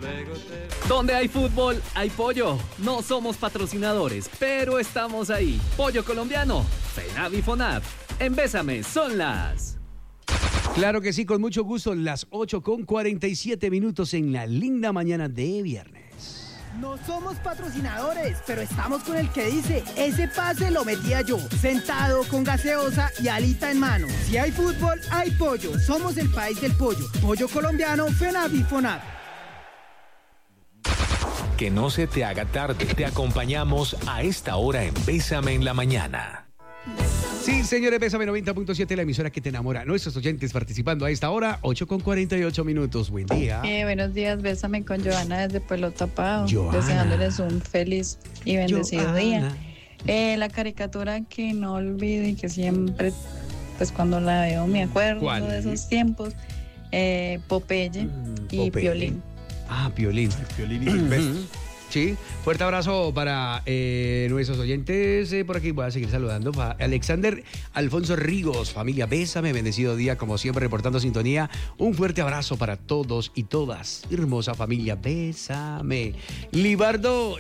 Donde hay fútbol, hay pollo. No somos patrocinadores, pero estamos ahí. Pollo colombiano, FENAV y FONAV. En Bésame son las... Claro que sí, con mucho gusto, las 8:47 en la linda mañana de viernes. No somos patrocinadores, pero estamos con el que dice, ese pase lo metía yo, sentado con gaseosa y alita en mano. Si hay fútbol, hay pollo. Somos el país del pollo. Pollo colombiano, FENAV y FONAV. Que no se te haga tarde. Te acompañamos a esta hora en Bésame en la Mañana. Sí, señores, Bésame 90.7, la emisora que te enamora. Nuestros oyentes participando a esta hora, 8:48. Buen día. Buenos días, Bésame con Joana desde Pueblo Tapado. Joana. Deseándoles un feliz y bendecido Joana. día. La caricatura que no olvido y que siempre, pues cuando la veo me acuerdo ¿Cuál? de esos tiempos. Popeye y Popeye. Piolín. Ah, Piolín. Piolín y Silvestre. Sí, fuerte abrazo para nuestros oyentes. Por aquí voy a seguir saludando. Alexander Alfonso Rigos, familia, bésame, bendecido día, como siempre, reportando sintonía. Un fuerte abrazo para todos y todas. Hermosa familia, bésame. Libardo,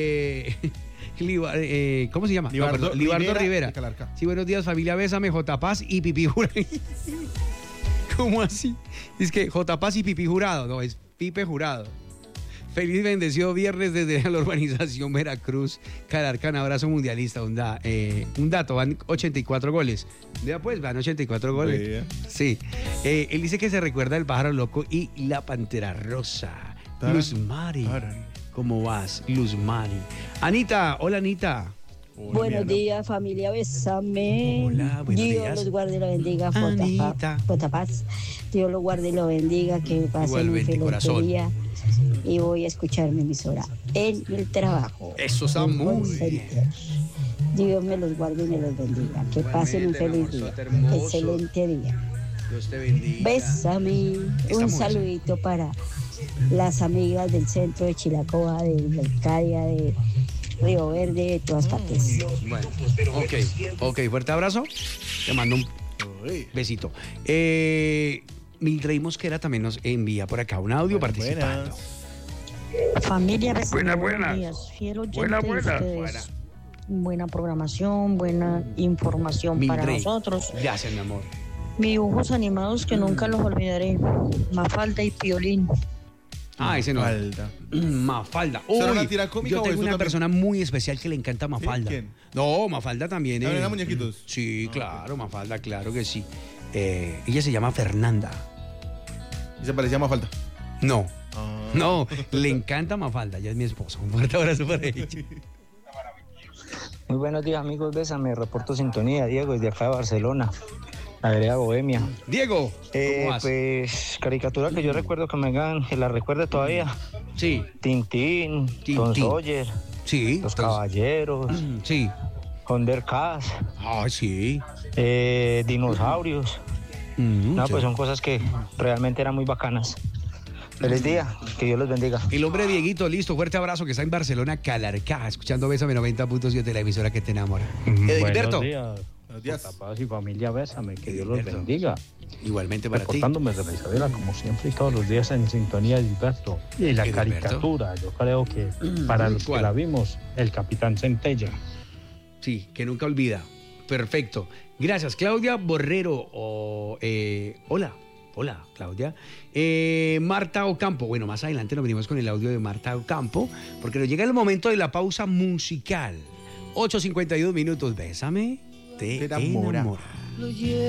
¿cómo se llama? Libardo Rivera. de Calarcá. Sí, buenos días, familia, bésame, J. Paz y Pipi Jurado. ¿Cómo así? Es que J. Paz y Pipi Jurado, no, es Pipe Jurado. Feliz bendecido viernes desde la urbanización Veracruz, Calarcán, abrazo mundialista. Un dato, van 84 goles. Vea pues, van 84 goles. Vea. Sí. Él dice que se recuerda el pájaro loco y la pantera rosa. Luz Mari. ¿Cómo vas, Luz Mari? Anita, hola Anita. Buenos días, familia, bésame. Hola, buenos Dios días. los guarde y lo bendiga, Anita. Paz. Dios los guarde y lo bendiga, que pasen un Igualmente, feliz corazón. día. Y voy a escuchar mi emisora en el trabajo. Eso está en muy call center. bien. Dios me los guarde y me los bendiga. Que pasen un Igualmente, mi feliz amor, día. sos hermoso. Excelente día. Dios te bendiga. Bésame. Un Estamos. saludito para las amigas del centro de Chilacoa, de Belcaria, de Río Verde, de todas partes. Bueno, ok, fuerte abrazo. Te mando un besito. Mildred Mosquera también nos envía por acá un audio participando. Familia, Buena. buenos días. Fiel oyente Buena. de ustedes. Buena programación, buena información para Mildred, nosotros. gracias, mi amor. Mis dibujos animados que nunca los olvidaré. Mafalda y Piolín. Ah, ese no. Mafalda. Mafalda. ¿Será Uy, una tira cómica yo o tengo eso una también? persona muy especial que le encanta Mafalda. ¿Quién? No, Mafalda también. ¿También eran muñequitos? Sí, claro, Mafalda, claro que sí. Ella se llama Fernanda. Y se parecía a Mafalda. No, Ah. no, le encanta Mafalda, ella es mi esposa. Un fuerte abrazo para ella. Muy buenos días, amigos. Bésame, reporto sintonía. Diego, desde acá de Barcelona, la vereda Bohemia. Diego, ¿cómo vas? Pues, caricatura que yo recuerdo que me hagan, que la recuerde todavía. Sí, Tintín, Tintín. Tom Sawyer, sí. Los entonces- Caballeros, Sí. Thundercats, Ah, sí. dinosaurios. No, Sí. pues son cosas que realmente eran muy bacanas. Feliz día, que Dios los bendiga. El hombre Dieguito, listo, fuerte abrazo, que está en Barcelona, Calarcá, escuchando Bésame 90.7, la emisora que te enamora. Edilberto, Buenos días. Paz y familia, bésame, que Dios los Edilberto. bendiga. igualmente para ti. Reportándome desde Isabela, como siempre y todos los días en sintonía de Edilberto. Y la Edilberto. caricatura, yo creo que para los que ¿cuál? la vimos, el Capitán Centella. Sí, que nunca olvida. Perfecto. Gracias, Claudia Borrero. Hola, Claudia. Marta Ocampo. Bueno, más adelante nos venimos con el audio de Marta Ocampo, porque nos llega el momento de la pausa musical. 8:52. Bésame, te Te enamora. enamora.